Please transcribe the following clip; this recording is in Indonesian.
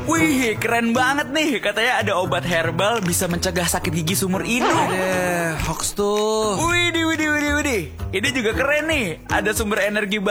Wih, keren banget nih. Katanya ada obat herbal bisa mencegah sakit gigi seumur hidup. Hoax tuh. Widih. Ini juga keren nih. Ada sumber energi baru